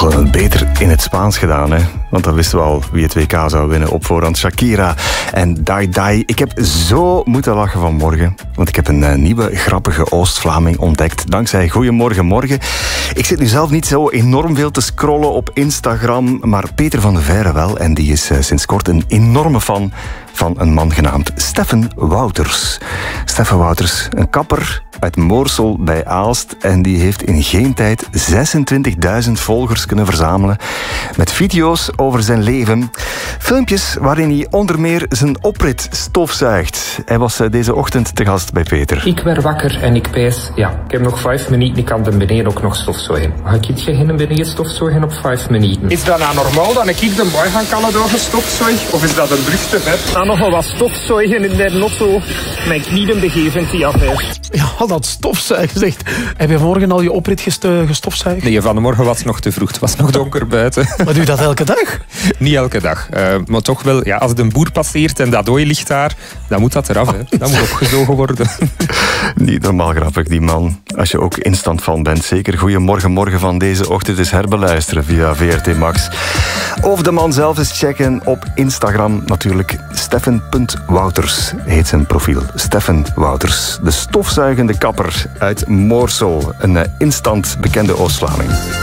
hadden het beter in het Spaans gedaan, hè? Want dan wisten we al wie het WK zou winnen op voorhand. Shakira en Dai Dai. Ik heb zo moeten lachen vanmorgen, want ik heb een nieuwe grappige Oost-Vlaming ontdekt. Dankzij Goeiemorgen Morgen. Ik zit nu zelf niet zo enorm veel te scrollen op Instagram, maar Peter van der Veire wel. En die is sinds kort een enorme fan van een man genaamd Steffen Wouters. Steffen Wouters, een kapper uit Moorsel bij Aalst. En die heeft in geen tijd 26.000 volgers kunnen verzamelen met video's over zijn leven. Filmpjes waarin hij onder meer zijn oprit stofzuigt. Hij was deze ochtend te gast bij Peter. Ik werd wakker en ik pijs, ik heb nog 5 minuten, ik kan de beneden ook nog stofzuigen. Ga ik geen beneden stofzuigen op 5 minuten? Is dat nou normaal dat ik de boy gaan kallen door stofzuig? Of is dat een brug te vet? Dan nog wel wat stofzuigen in de notto. Mijn knieën begeven die afweer. Ja, dat stofzuigen, zegt. Heb je vanmorgen al je oprit gestofzuigd? Nee, vanmorgen was het nog te vroeg. Het was nog donker buiten. Maar doe je dat elke dag? Niet elke dag. Maar toch wel, als het een boer passeert en dat ooi ligt daar, dan moet dat eraf. Hè. Dat moet opgezogen worden. Niet normaal grappig, die man. Als je ook instant fan bent, zeker Goeiemorgen Morgen van deze ochtend is herbeluisteren via VRT Max. Of de man zelf eens checken op Instagram. Natuurlijk, Steffen.Wouters heet zijn profiel. Steffen Wouters, de stofzuigende kapper uit Moorsel. Een instant bekende Oost-Vlaming.